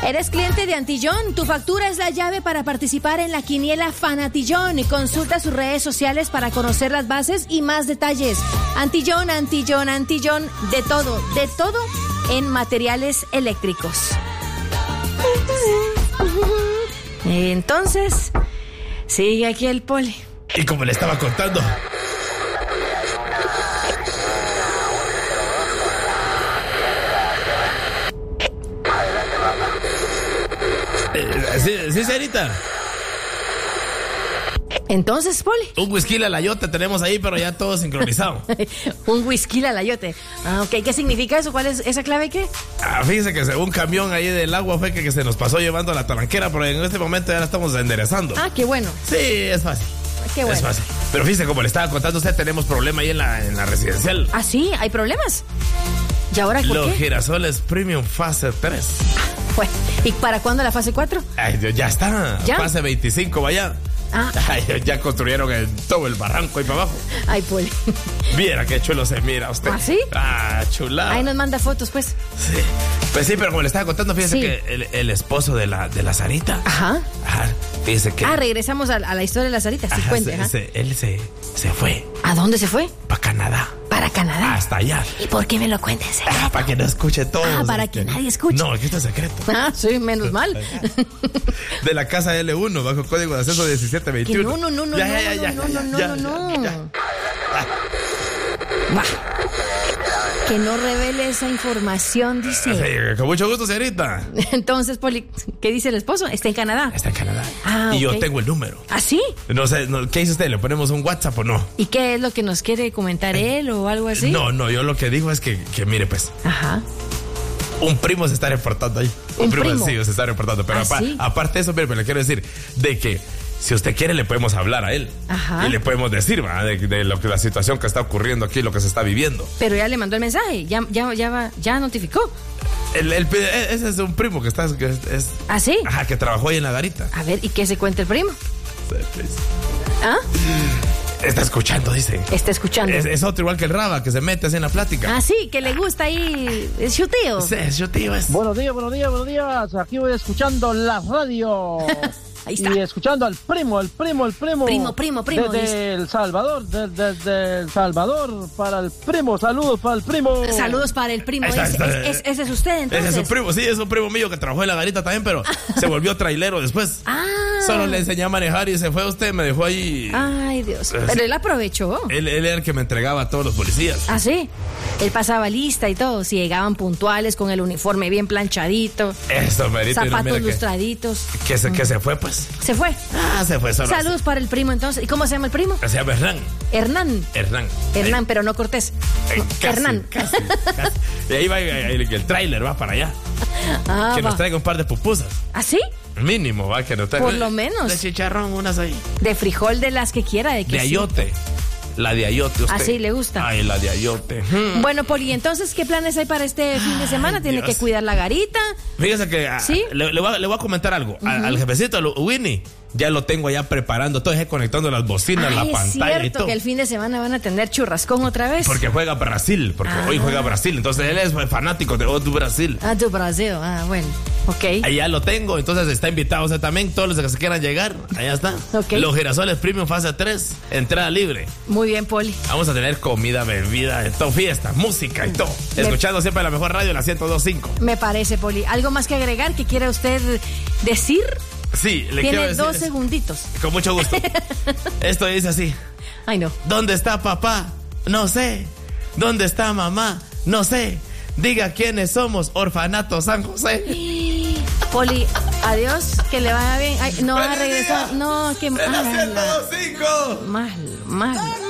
¿Eres cliente de Antillón? Tu factura es la llave para participar en la quiniela Fanatillón y consulta sus redes sociales para conocer las bases y más detalles. Antillón, Antillón, Antillón, de todo en materiales eléctricos. Entonces, sigue aquí el Poli. Y como le estaba contando, sí, señorita. Entonces, Poli. Un whisky la layote tenemos ahí, pero ya todo sincronizado. Un whisky la layote. Ah, ok. ¿Qué significa eso? ¿Cuál es esa clave qué? Fíjese que un camión ahí del agua fue que se nos pasó llevando a la talanquera, pero en este momento ya la estamos enderezando. Ah, qué bueno. Sí, es fácil. Qué bueno. Es fácil. Pero fíjese, como le estaba contando a usted, tenemos problema ahí en la residencial. Ah, sí, hay problemas. ¿Y ahora por qué? Los girasoles Premium fase 3. Bueno, ¿y para cuándo la fase 4? Ay, Dios, ya está. ¿Ya? Fase 25, vaya. Ah. Ay, ya construyeron todo el barranco ahí para abajo. Ay, Poli. Viera qué chulo se mira usted. ¿Ah, sí? Ah, chulada. Ahí nos manda fotos, pues. Sí. Pues sí, pero como le estaba contando, fíjese Sí. que el esposo de la Sarita. Ajá. Fíjese que. Regresamos a la historia de la Sarita. Sí, cuente. Él se fue. ¿A dónde se fue? Para Canadá. Para Canadá. Hasta allá. ¿Y por qué me lo cuentes? Para que no escuche todo. Para que nadie escuche. No, aquí está secreto. Ah, sí, menos mal. De la casa L1, bajo código de acceso 1721. Que no. Que no revele esa información, dice. Sí, con mucho gusto, señorita. Entonces, Poli, ¿qué dice el esposo? Está en Canadá. Está en Canadá. Y yo ok. tengo el número. ¿Ah, sí? No sé, ¿qué dice usted? ¿Le ponemos un WhatsApp o no? ¿Y qué es lo que nos quiere comentar él o algo así? No, yo lo que digo es que mire, pues. Ajá. Un primo se está reportando ahí. ¿Un primo? Sí, se está reportando. Pero ¿sí? aparte de eso, mire, le quiero decir de que si usted quiere, le podemos hablar a él. Ajá. Y le podemos decir, ¿va? De lo que la situación que está ocurriendo aquí, lo que se está viviendo. Pero ya le mandó el mensaje, ya notificó. Ese es un primo que es. ¿Ah, sí? Ajá, que trabajó ahí en la garita. A ver, ¿y qué se cuenta el primo? ¿Ah? Está escuchando, dice. Está escuchando. Es otro igual que el Raba, que se mete así en la plática. Ah, sí, que le gusta ahí. Es su tío. Sí, es su tío. Buenos días. Aquí voy escuchando la radio. Ahí está. Y escuchando al primo. Primo. Desde El Salvador, desde El Salvador, para el primo. Saludos para el primo. Saludos para el primo. Ese es usted, entonces. Ese es su primo, sí, es un primo mío que trabajó en la garita también, pero se volvió trailero después. Solo le enseñé a manejar y se fue usted, me dejó ahí. Ay, Dios. Pero él aprovechó. Él era el que me entregaba a todos los policías. Ah, sí. Él pasaba lista y todo. Si llegaban puntuales con el uniforme bien planchadito. Eso, merito. Zapatos lustraditos. Que se fue, pues. Se fue. Se fue solo. Saludos para el primo, entonces. ¿Y cómo se llama el primo? Se llama Hernán. Hernán, pero no Cortés. Hernán. Casi. Y ahí va el tráiler, va para allá. Que nos traiga un par de pupusas. ¿Ah, sí? Mínimo, va, que nos traiga. Por lo menos. De chicharrón, unas ahí. De frijol, de las que quiera. De ayote. La de ayote, usted. ¿Ah, sí? ¿Le gusta? Ay, la de ayote. Bueno, Poli, entonces, ¿qué planes hay para este fin de semana? ¿Tiene que cuidar la garita? Fíjese que ¿Sí? le voy a comentar algo. Al jefecito, al Winnie, ya lo tengo allá preparando, todo conectando las bocinas, la pantalla es cierto y todo. Que el fin de semana van a tener churrascón otra vez. Porque juega Brasil, hoy juega Brasil, entonces él es fanático de tu Brasil. Tu Brasil, bueno, ok. Allá lo tengo, entonces está invitado usted también, todos los que se quieran llegar, allá está. Okay. Los girasoles Premium fase 3, entrada libre. Muy bien, Poli. Vamos a tener comida, bebida, todo, fiesta, música y todo. Escuchando siempre la mejor radio, la 102.5. Me parece, Poli. ¿Algo más que agregar que quiera usted decir? Sí, le quiero Tiene decir. 2 segunditos. Con mucho gusto. Esto dice así. Ay, no. ¿Dónde está papá? No sé. ¿Dónde está mamá? No sé. Diga quiénes somos, Orfanato San José. Poli, adiós, que le vaya bien. Ay, no va a regresar. No, que ¡En la 102.5! Mal.